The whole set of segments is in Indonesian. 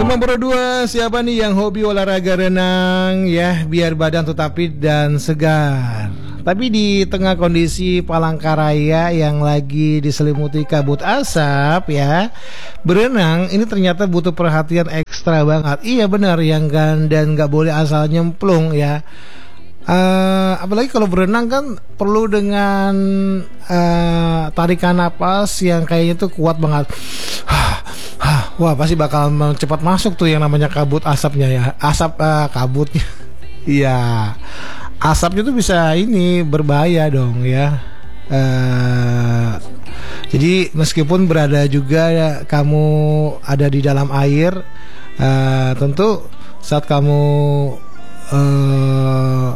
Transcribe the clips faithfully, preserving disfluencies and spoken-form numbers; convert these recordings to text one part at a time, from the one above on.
Nomor dua, siapa nih yang hobi olahraga renang ya, biar badan tetap fit dan segar. Tapi di tengah kondisi Palangkaraya yang lagi diselimuti kabut asap ya, berenang ini ternyata butuh perhatian ekstra banget. Iya benar, yang kan, dan nggak boleh asal nyemplung ya. Uh, apalagi kalau berenang kan perlu dengan uh, tarikan napas yang kayaknya tuh kuat banget. Wah, pasti bakal cepat masuk tuh yang namanya kabut asapnya ya. Asap uh, kabutnya. Iya. Asapnya tuh bisa ini berbahaya dong ya. Uh, jadi meskipun berada juga ya, kamu ada di dalam air, uh, tentu saat kamu uh,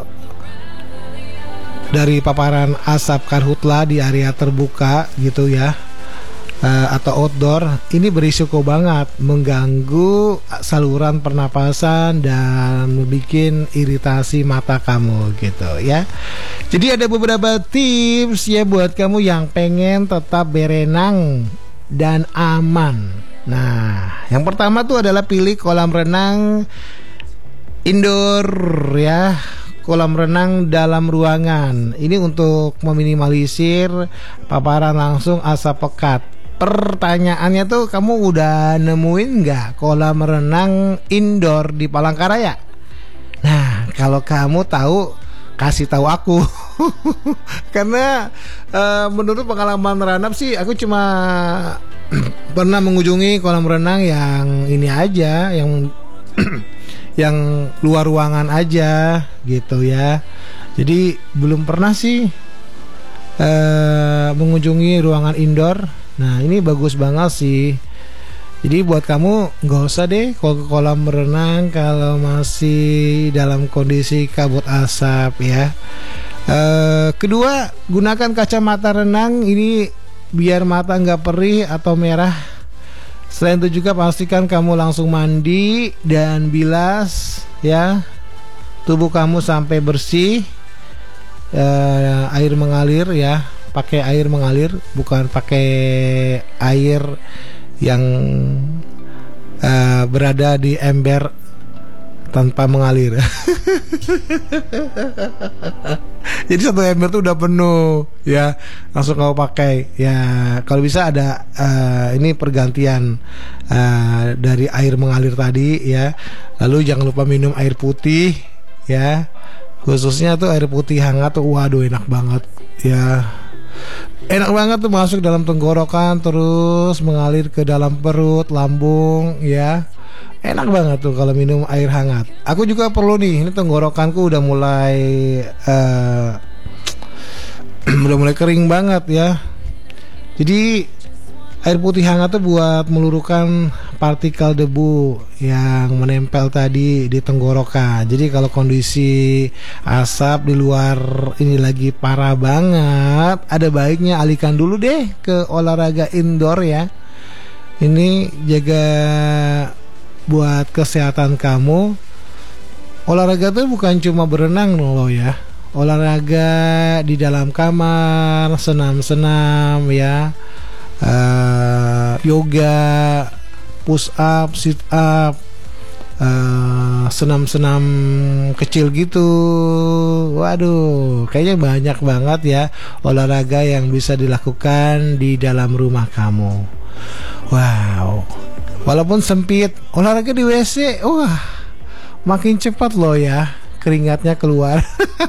dari paparan asap karhutla di area terbuka gitu ya, uh, atau outdoor, ini berisiko banget mengganggu saluran pernapasan dan membuat iritasi mata kamu gitu ya. Jadi ada beberapa tips ya buat kamu yang pengen tetap berenang dan aman. Nah, yang pertama tuh adalah pilih kolam renang indoor ya. Kolam renang dalam ruangan. Ini untuk meminimalisir paparan langsung asap pekat. Pertanyaannya tuh, kamu udah nemuin nggak kolam renang indoor di Palangkaraya? Nah, kalau kamu tahu, kasih tahu aku. Karena uh, menurut pengalaman Ranap sih, aku cuma pernah mengunjungi kolam renang yang ini aja, yang yang luar ruangan aja gitu ya. Jadi belum pernah sih uh, mengunjungi ruangan indoor. Nah, ini bagus banget sih. Jadi buat kamu nggak usah deh kalau ke kolam renang kalau masih dalam kondisi kabut asap ya. Uh, kedua, gunakan kacamata renang ini biar mata nggak perih atau merah. Selain itu juga pastikan kamu langsung mandi dan bilas ya tubuh kamu sampai bersih, uh, air mengalir ya, pakai air mengalir bukan pakai air yang uh, berada di ember tanpa mengalir. Jadi satu ember tuh udah penuh ya, langsung kamu pakai ya. Kalau bisa ada uh, ini pergantian uh, dari air mengalir tadi ya. Lalu jangan lupa minum air putih ya, khususnya tuh air putih hangat tuh, waduh enak banget ya. Enak banget tuh masuk dalam tenggorokan terus mengalir ke dalam perut, lambung ya. Enak banget tuh kalau minum air hangat. Aku juga perlu nih, ini tenggorokanku udah mulai uh, udah mulai kering banget ya. Jadi air putih hangat tuh buat meluruhkan partikel debu yang menempel tadi di tenggorokan. Jadi kalau kondisi asap di luar ini lagi parah banget, ada baiknya alihkan dulu deh ke olahraga indoor ya. Ini jaga buat kesehatan kamu. Olahraga tuh bukan cuma berenang loh ya. Olahraga di dalam kamar, senam-senam ya, uh, yoga, push up, sit up, uh, senam-senam kecil gitu. Waduh, kayaknya banyak banget ya olahraga yang bisa dilakukan di dalam rumah kamu. Wow, walaupun sempit, olahraga di W C, wah, makin cepat loh ya keringatnya keluar.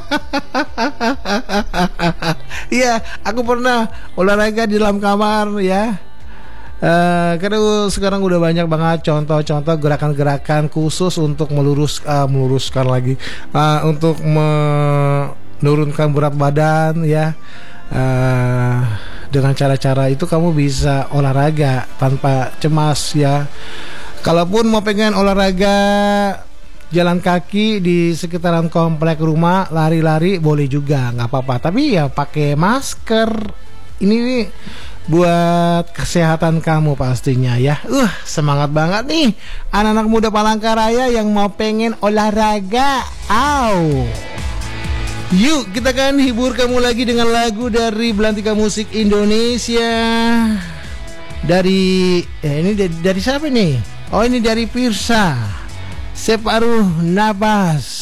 Iya, aku pernah olahraga di dalam kamar ya. Uh, karena sekarang udah banyak banget contoh-contoh gerakan-gerakan khusus untuk melurus, uh, meluruskan lagi, uh, untuk menurunkan berat badan ya. Uh, dengan cara-cara itu kamu bisa olahraga tanpa cemas ya. Kalaupun mau pengen olahraga jalan kaki di sekitaran komplek rumah, lari-lari boleh juga, nggak apa-apa. Tapi ya pakai masker. Ini buat kesehatan kamu pastinya ya. Uh, semangat banget nih anak-anak muda Palangkaraya yang mau pengen olahraga. Au. Yuk kita kan hibur kamu lagi dengan lagu dari Belantika Musik Indonesia. Dari eh, ini dari, dari siapa nih? Oh, ini dari Pirsa. Separuh Nafas.